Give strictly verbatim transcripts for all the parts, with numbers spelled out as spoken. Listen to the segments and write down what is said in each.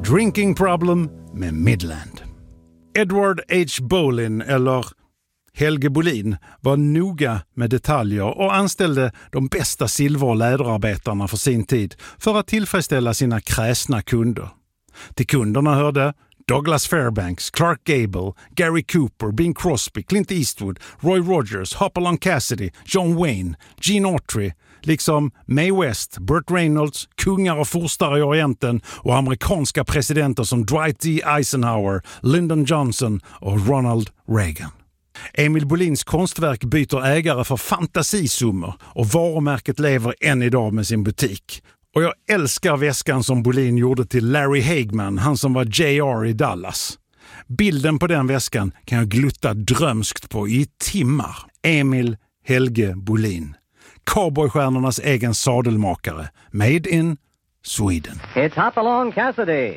Drinking Problem med Midland. Edward H. Boleyn, eller Helge Bolin, var noga med detaljer och anställde de bästa silver- och läderarbetarna för sin tid för att tillfredsställa sina kräsna kunder. Till kunderna hörde Douglas Fairbanks, Clark Gable, Gary Cooper, Bing Crosby, Clint Eastwood, Roy Rogers, Hopalong Cassidy, John Wayne, Gene Autry, liksom Mae West, Burt Reynolds, kungar och furstar i Orienten och amerikanska presidenter som Dwight D. Eisenhower, Lyndon Johnson och Ronald Reagan. Emil Bolins konstverk byter ägare för fantasisummor och varumärket lever än idag med sin butik. Och jag älskar väskan som Bolin gjorde till Larry Hagman, han som var J R i Dallas. Bilden på den väskan kan jag glutta drömskt på i timmar. Emil Helge Bolin. Cowboystjärnornas egen sadelmakare. Made in Sweden. It's Hopalong Cassidy.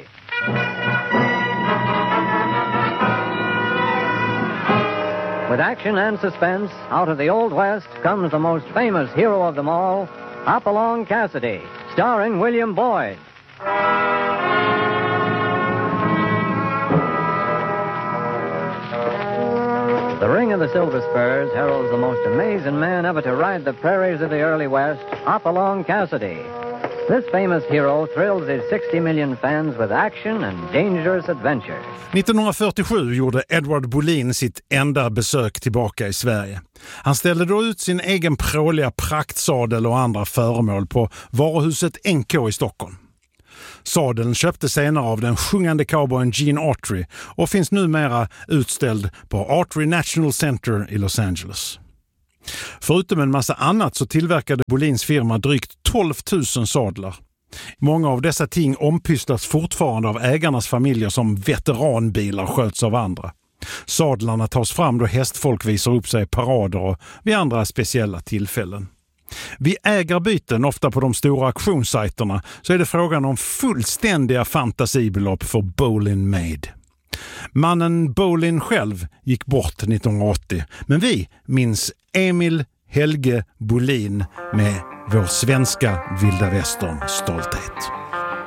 With action and suspense, out of the Old West comes the most famous hero of them all, Hopalong Cassidy, starring William Boyd. The ring of the Silver Spurs heralds the most amazing man ever to ride the prairies of the early West, Hopalong Cassidy. This famous hero thrills his sixty million fans with action and dangerous adventure. nittonhundrafyrtiosju gjorde Edward Bolin sitt enda besök tillbaka i Sverige. Han ställde då ut sin egen pråliga praktsadel och andra föremål på varuhuset N K i Stockholm. Sadeln köpte senare av den sjungande cowboyen Gene Autry och finns numera utställd på Autry National Center i Los Angeles. Förutom en massa annat så tillverkade Bolins firma drygt tolv tusen sadlar. Många av dessa ting ompystas fortfarande av ägarnas familjer som veteranbilar sköts av andra. Sadlarna tas fram då hästfolk visar upp sig i parader och vid andra speciella tillfällen. Vid ägarbyten, ofta på de stora auktionssajterna, så är det frågan om fullständiga fantasibelopp för Bolin Made. Mannen Bolin själv gick bort nittonhundraåttio, men vi minns Emil Helge Bolin med vår svenska vilda västern stolthet.